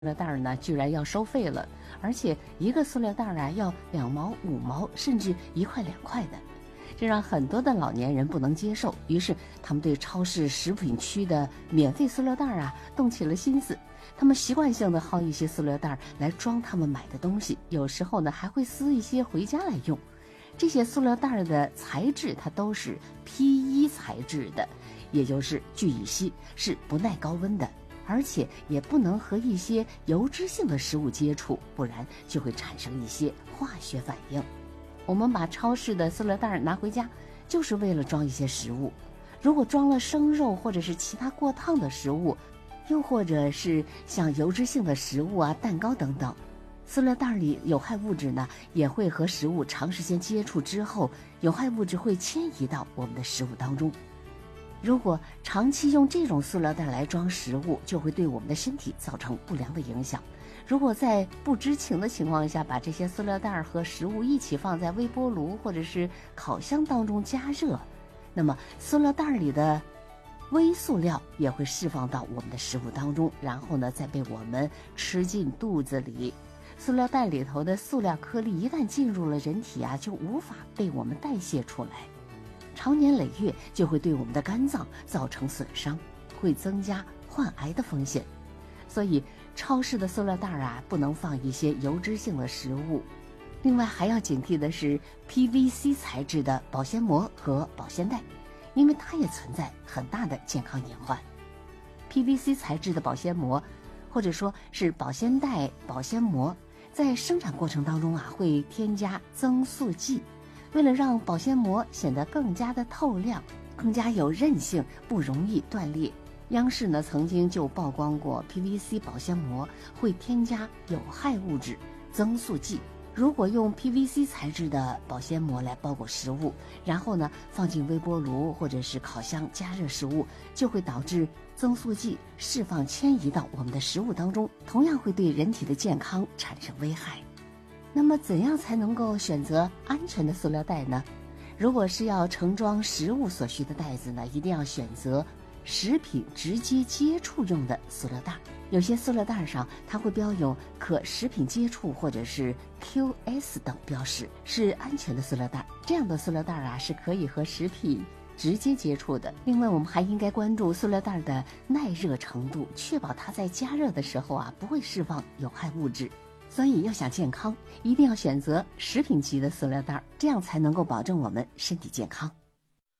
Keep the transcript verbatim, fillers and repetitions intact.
塑料袋呢，居然要收费了，而且一个塑料袋啊要两毛、五毛，甚至一块两块的，这让很多的老年人不能接受。于是，他们对超市食品区的免费塑料袋啊动起了心思。他们习惯性的薅一些塑料袋来装他们买的东西，有时候呢还会撕一些回家来用。这些塑料袋的材质它都是 P 一 材质的，也就是聚乙烯，是不耐高温的。而且也不能和一些油脂性的食物接触，不然就会产生一些化学反应。我们把超市的塑料袋拿回家，就是为了装一些食物。如果装了生肉或者是其他过烫的食物，又或者是像油脂性的食物啊、蛋糕等等，塑料袋里有害物质呢，也会和食物长时间接触之后，有害物质会迁移到我们的食物当中。如果长期用这种塑料袋来装食物，就会对我们的身体造成不良的影响。如果在不知情的情况下，把这些塑料袋和食物一起放在微波炉或者是烤箱当中加热，那么塑料袋里的微塑料也会释放到我们的食物当中，然后呢再被我们吃进肚子里。塑料袋里头的塑料颗粒一旦进入了人体啊，就无法被我们代谢出来。长年累月就会对我们的肝脏造成损伤，会增加患癌的风险。所以超市的塑料袋啊，不能放一些油脂性的食物。另外还要警惕的是 P V C 材质的保鲜膜和保鲜袋，因为它也存在很大的健康隐患。P V C 材质的保鲜膜或者说是保鲜袋、保鲜膜，在生产过程当中啊，会添加增塑剂，为了让保鲜膜显得更加的透亮，更加有韧性，不容易断裂，央视呢曾经就曝光过 P V C 保鲜膜会添加有害物质增塑剂。如果用 P V C 材质的保鲜膜来包裹食物，然后呢放进微波炉或者是烤箱加热食物，就会导致增塑剂释放迁移到我们的食物当中，同样会对人体的健康产生危害。那么怎样才能够选择安全的塑料袋呢？如果是要盛装食物所需的袋子呢，一定要选择食品直接接触用的塑料袋。有些塑料袋上它会标有可食品接触或者是 Q S 等标识，是安全的塑料袋。这样的塑料袋啊是可以和食品直接接触的。另外我们还应该关注塑料袋的耐热程度，确保它在加热的时候啊不会释放有害物质。所以要想健康，一定要选择食品级的塑料袋，这样才能够保证我们身体健康。